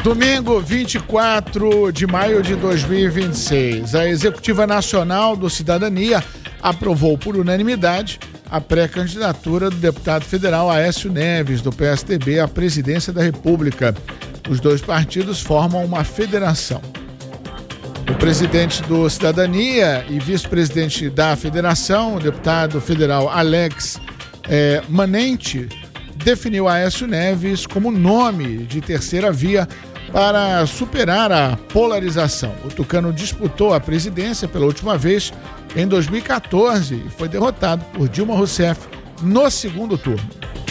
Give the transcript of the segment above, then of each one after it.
Domingo, 24 de maio de 2026, a Executiva Nacional do Cidadania aprovou por unanimidade a pré-candidatura do deputado federal Aécio Neves, do PSDB, à presidência da República. Os dois partidos formam uma federação. O presidente do Cidadania e vice-presidente da federação, o deputado federal Alex Manente, definiu Aécio Neves como nome de terceira via para superar a polarização. O tucano disputou a presidência pela última vez em 2014 e foi derrotado por Dilma Rousseff no segundo turno.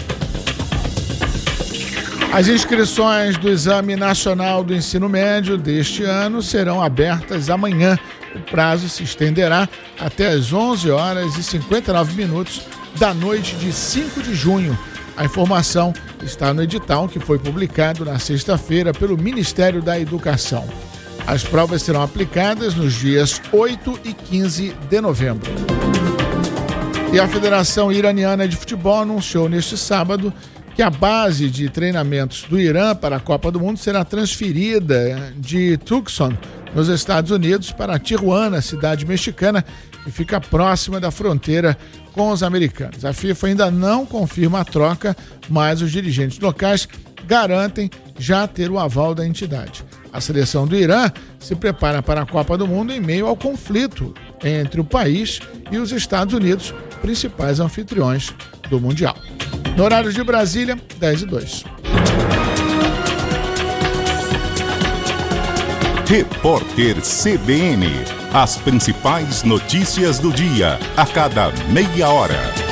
As inscrições do Exame Nacional do Ensino Médio deste ano serão abertas amanhã. O prazo se estenderá até às 11h59 da noite de 5 de junho. A informação está no edital que foi publicado na sexta-feira pelo Ministério da Educação. As provas serão aplicadas nos dias 8 e 15 de novembro. E a Federação Iraniana de Futebol anunciou neste sábado que a base de treinamentos do Irã para a Copa do Mundo será transferida de Tucson, nos Estados Unidos, para Tijuana, cidade mexicana, que fica próxima da fronteira com os americanos. A FIFA ainda não confirma a troca, mas os dirigentes locais garantem já ter o aval da entidade. A seleção do Irã se prepara para a Copa do Mundo em meio ao conflito entre o país e os Estados Unidos, principais anfitriões do Mundial. No horário de Brasília, 10h02. Repórter CBN. As principais notícias do dia, a cada meia hora.